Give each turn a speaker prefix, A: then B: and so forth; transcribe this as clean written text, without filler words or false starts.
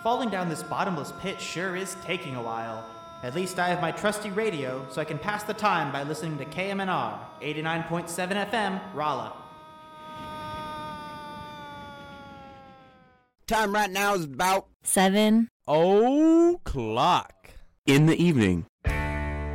A: Falling down this bottomless pit sure is taking a while. At least I have my trusty radio, so I can pass the time by listening to KMNR, 89.7 FM, Rolla.
B: Time right now is about
C: 7
B: o'clock
D: in the evening.